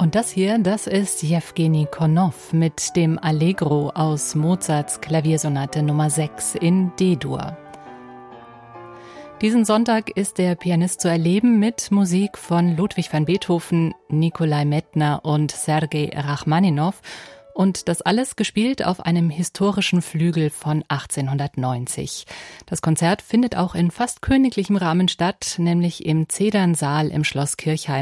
Und das hier, das ist Jewgeni Konow mit dem Allegro aus Mozarts Klaviersonate Nummer 6 in D-Dur. Diesen Sonntag ist der Pianist zu erleben mit Musik von Ludwig van Beethoven, Nikolai Medtner und Sergei Rachmaninow. Und das alles gespielt auf einem historischen Flügel von 1890. Das Konzert findet auch in fast königlichem Rahmen statt, nämlich im Zedernsaal im Schloss Kirchheim.